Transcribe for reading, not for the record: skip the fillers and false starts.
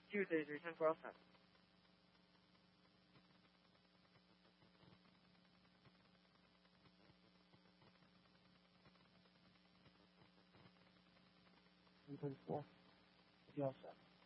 Tuesdays are 10-12 cents. $1.34. Be all set.